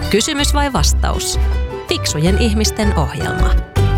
Kysymys vai vastaus? Fiksujen ihmisten ohjelma.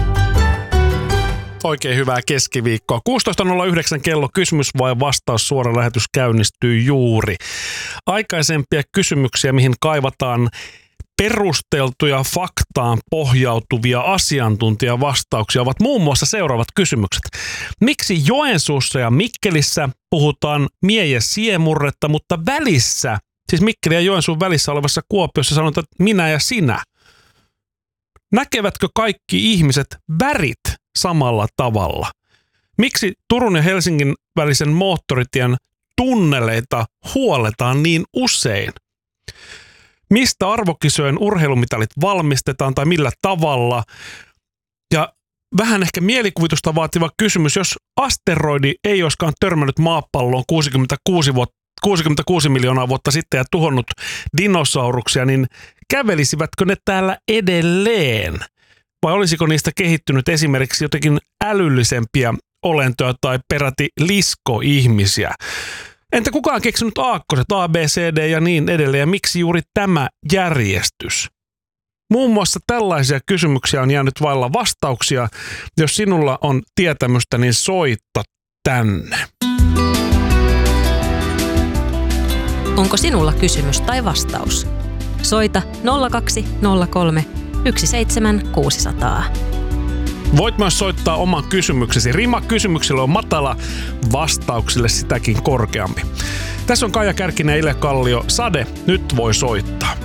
Oikein hyvää keskiviikkoa. 16.09 kello kysymys vai vastaus, suora lähetys käynnistyy juuri. Aikaisempia kysymyksiä, mihin kaivataan perusteltuja faktaan pohjautuvia asiantuntijavastauksia, ovat muun muassa seuraavat kysymykset. Miksi Joensuussa ja Mikkelissä puhutaan mie- ja siemurretta, mutta välissä, siis Mikkelin ja Joensuun välissä olevassa Kuopiossa sanotaan minä ja sinä? Näkevätkö kaikki ihmiset värit samalla tavalla? Miksi Turun ja Helsingin välisen moottoritien tunneleita huolletaan niin usein? Mistä arvokisojen urheilumitalit valmistetaan tai millä tavalla? Ja vähän ehkä mielikuvitusta vaativa kysymys, jos asteroidi ei olisikaan törmännyt maapalloon 66 miljoonaa vuotta sitten ja tuhonnut dinosauruksia, niin kävelisivätkö ne täällä edelleen? Vai olisiko niistä kehittynyt esimerkiksi jotenkin älyllisempiä olentoja tai peräti liskoihmisiä? Entä kuka on keksinyt aakkoset, A, B, C, D ja niin edelleen, ja miksi juuri tämä järjestys? Muun muassa tällaisia kysymyksiä on jäänyt vailla vastauksia. Jos sinulla on tietämystä, niin soita tänne. Onko sinulla kysymys tai vastaus? Soita 0203 17600. Voit myös soittaa oman kysymyksesi. Rima kysymyksellä on matala, vastauksille sitäkin korkeampi. Tässä on Kaija Kärkinen ja Ile Kallio. Sade, nyt voi soittaa.